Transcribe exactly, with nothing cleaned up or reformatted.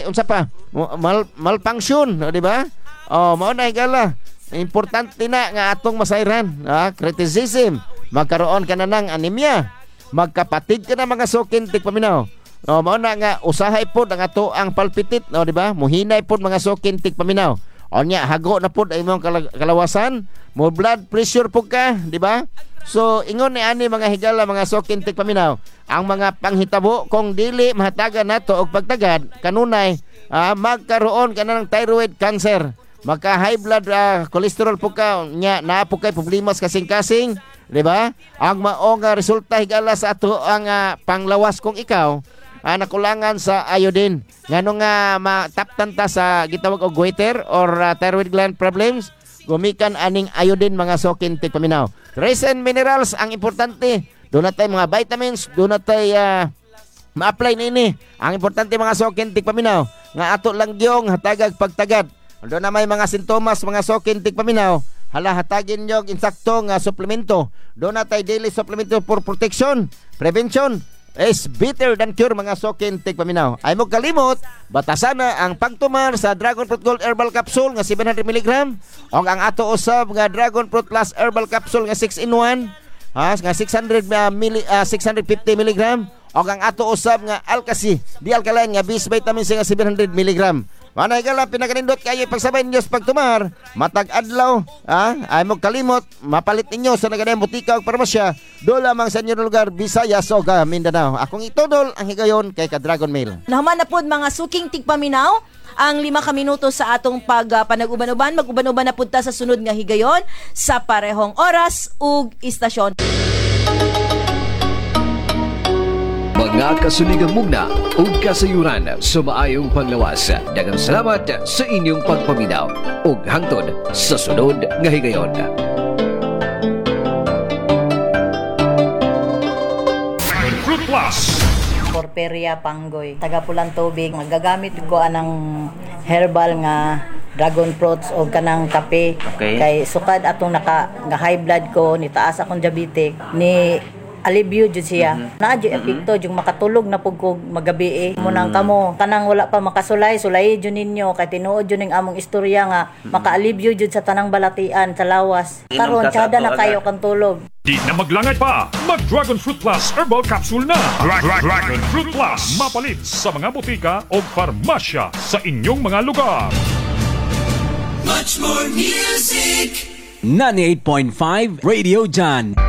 unsa pa mal malfunction, no, di ba? Oh, mao na higala. Importante na nga atong masayran, ah, criticism, magkaroon ka na ng anemia, magkapatig ka na mga sukin tigpaminaw. No, mao na nga usahay pod ang ato ang palpitit, no, di ba? Muhinay pod mga sukin tigpaminaw. Onya hago na pod ay imong kalawasan, mo blood pressure pug ka, di ba? So ingon ni ani mga higala mga sukin tigpaminaw, ang mga panghitabo kung dili mahatagan nato og pagtagad kanunay, ah, magkaroon ka na ng thyroid cancer. Maka high blood uh, cholesterol po ka nya na po kay problema sa kasing-kasing, di ba? Ang mao nga resulta higala sa ato ang uh, panglawas kung ikaw uh, nakulangan sa iodine. Ngano nga mataptan ta sa gitawag og goiter or uh, thyroid gland problems, gumikan aning iodine mga sukin tigpaminaw. Trace and minerals ang importante. Doon natay mga vitamins, doon natay uh, ma-apply nini. Ang importante mga sukin tigpaminaw nga ato lang gyong hatagag pagtagad. Doon na may mga sintomas, mga sukin tigpaminaw, hala hatagin nyo insakto nga suplemento. Doon na tayo daily supplemento for protection, prevention is better than cure mga sukin tigpaminaw. Ay mo kalimot, batasan na ang pagtumar sa Dragon Fruit Gold Herbal Capsule nga seven hundred milligrams o ang ato usab nga Dragon Fruit Plus Herbal Capsule nga six in one, ha, nga six hundred fifty milligrams o ang ato usab nga Alkaci di alkaline nga bis vitamin C nga seven hundred milligrams. Manay gala pinakanindot kayo pagsabay ninyo sa pagtumar, matag adlaw, ah, ay mo kalimot, mapalit ninyo sa naganayang butika o parmasya, do lamang sa inyong lugar, Visayas o Mindanao. Akong itudol ang higayon kay ka Dragon Mail. Nahuman na po mga suking tigpaminaw, ang lima ka minuto sa atong pag uh, panag-uban-uban, mag-uban-uban na punta sa sunod nga higayon sa parehong oras ug istasyon. Mga kasuligang mugna ug kasayuran sa maayong panglawas. Daghang salamat sa inyong pagpaminaw ug hangtod sa sunod nga higayon. Fruit Plus Porperia Panggoy, taga Pulang Tubig. Magagamit ko anang herbal nga dragon fruits o kanang kape. Okay. Kay sukad atong naka nga high blood ko, ni taas akong diabetic, ni alibyo jud siya. Mm-hmm. Na jud epekto jud makatulog na pug kog magabi eh. Mo nang kamo kanang wala pa makasulay, sulay jud ninyo kay tinuod jud ning among istorya nga mm-hmm. makaalibyo jud sa tanang balatian sa lawas. Karon tsada na kayo kang tulog. Di na maglangay pa, mag Dragon Fruit Plus Herbal Capsule na. Dra- Dra- Dragon Fruit Plus, mapalit sa mga butika o farmasya sa inyong mga lugar. Much more music. ninety-eight point five Radio John.